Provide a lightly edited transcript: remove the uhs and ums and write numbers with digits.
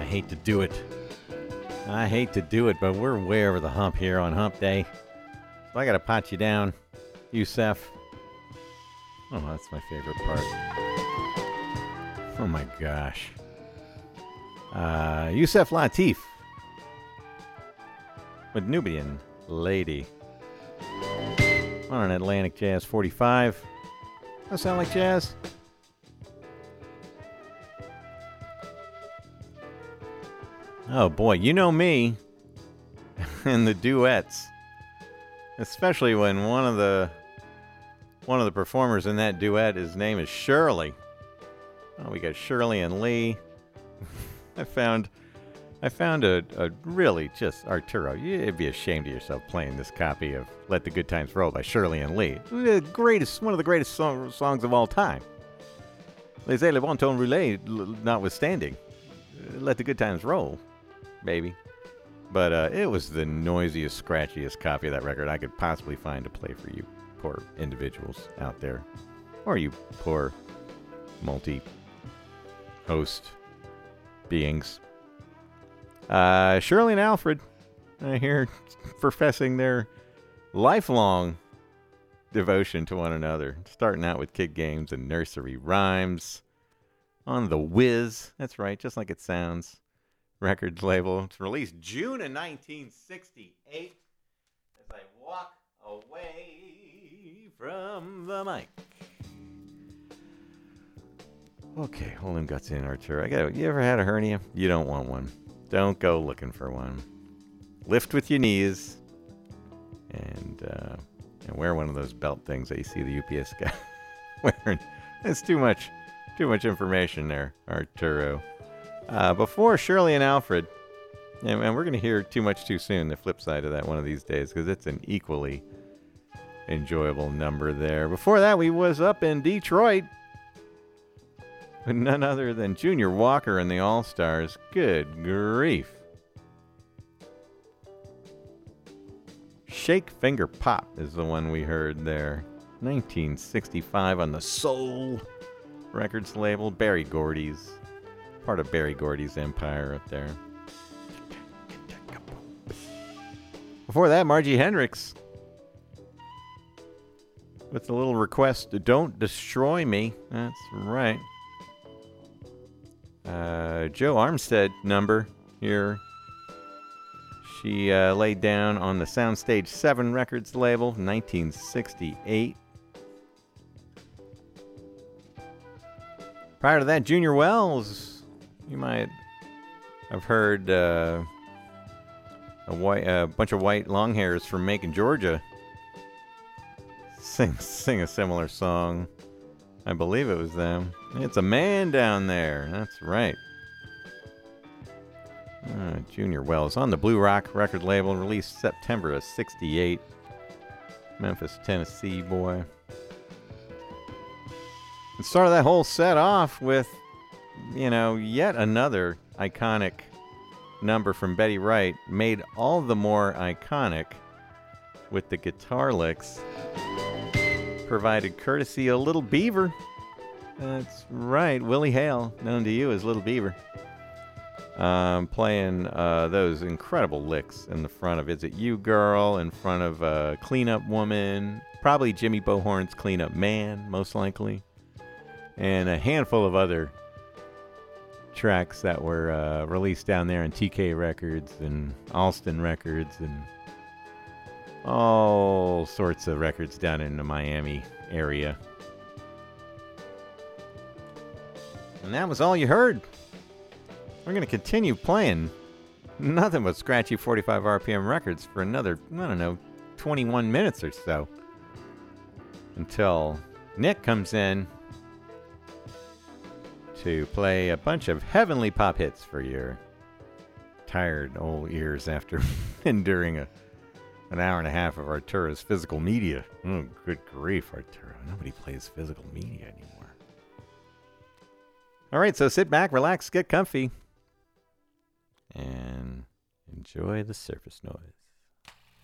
hate to do it. I hate to do it, but we're way over the hump here on Hump Day. So I gotta pot you down, Yusef. Oh, that's my favorite part. Oh my gosh. Yusef Lateef with Nubian Lady on an Atlantic Jazz 45. That sound like jazz? Oh boy, you know me and the duets, especially when one of the performers in that duet, his name is Shirley. Oh, we got Shirley and Lee. I found a really just Arturo. You'd be ashamed of yourself playing this copy of "Let the Good Times Roll" by Shirley and Lee. One of the greatest songs of all time. Les Le Bon Ton Roulé, notwithstanding. Let the good times roll, baby. But it was the noisiest, scratchiest copy of that record I could possibly find to play for you poor individuals out there. Or you poor multi-host beings. Shirley and Alfred here professing their lifelong devotion to one another, starting out with Kid Games and Nursery Rhymes on the Wiz. That's right, just like it sounds. Records label. It's released June of 1968 as I walk away from the mic. Okay, hold them guts in, Arturo. You ever had a hernia? You don't want one. Don't go looking for one. Lift with your knees and wear one of those belt things that you see the UPS guy wearing. It's too much information there, Arturo. Before Shirley and Alfred, and we're going to hear Too Much Too Soon, the flip side of that one of these days, because it's an equally enjoyable number there. Before that, we was up in Detroit with none other than Junior Walker and the All-Stars. Good grief. Shake Finger Pop is the one we heard there. 1965 on the Soul Records label. Barry Gordy's. Part of Barry Gordy's empire up there. Before that, Margie Hendricks with the little request, "Don't Destroy Me." That's right. Joe Armstead number here. She laid down on the Soundstage 7 Records label, 1968. Prior to that, Junior Wells. You might have heard a bunch of white long hairs from Macon, Georgia sing a similar song. I believe it was them. It's a man down there. That's right. Junior Wells on the Blue Rock record label, released September of 68. Memphis, Tennessee boy. And started that whole set off with, yet another iconic number from Betty Wright, made all the more iconic with the guitar licks provided courtesy of Little Beaver. That's right, Willie Hale, known to you as Little Beaver. Playing those incredible licks in the front of Is It You Girl, in front of Clean Up Woman, probably Jimmy Bohorn's Clean Up Man, most likely, and a handful of other tracks that were released down there on TK Records and Alston Records and all sorts of records down in the Miami area. And that was all you heard. We're going to continue playing nothing but scratchy 45 RPM records for another, 21 minutes or so. Until Nick comes in to play a bunch of heavenly pop hits for your tired old ears after enduring an hour and a half of Arturo's physical media. Oh, good grief, Arturo. Nobody plays physical media anymore. All right, so sit back, relax, get comfy, and enjoy the surface noise.